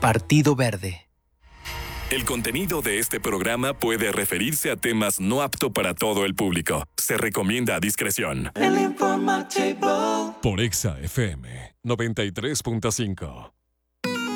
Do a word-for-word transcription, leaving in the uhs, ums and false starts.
Partido Verde. El contenido de este programa puede referirse a temas no apto para todo el público. Se recomienda a discreción. El informativo. Por Exa F M noventa y tres punto cinco.